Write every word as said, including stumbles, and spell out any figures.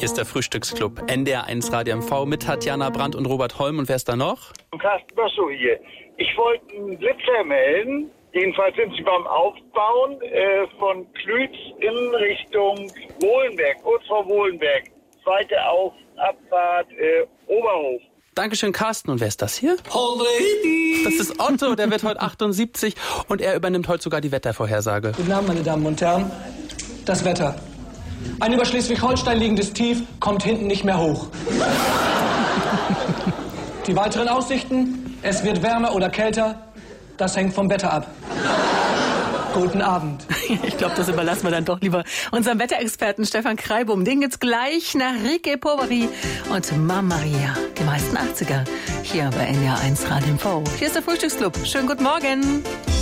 Hier ist der Frühstücksclub N D R eins Radio M V mit Tatjana Brandt und Robert Holm. Und wer ist da noch? Carsten Bosso hier. Ich wollte einen Blitzer melden. Jedenfalls sind sie beim Aufbauen äh, von Klütz in Richtung Wohlenberg, kurz vor Wohlenberg. Zweite Auf Abfahrt äh, Oberhof. Dankeschön, Carsten. Und wer ist das hier? Das ist Otto, der wird heute achtundsiebzig und er übernimmt heute sogar die Wettervorhersage. Guten Abend, meine Damen und Herren. Das Wetter. Ein über Schleswig-Holstein liegendes Tief kommt hinten nicht mehr hoch. Die weiteren Aussichten, es wird wärmer oder kälter, das hängt vom Wetter ab. Guten Abend. Ich glaube, das überlassen wir dann doch lieber unserem Wetterexperten Stefan Kreibum. Den geht's gleich nach Ricky Poveri und Mamma Maria, die meisten achtziger, hier bei N D R eins Radio M V. Hier ist der Frühstücksclub. Schönen guten Morgen.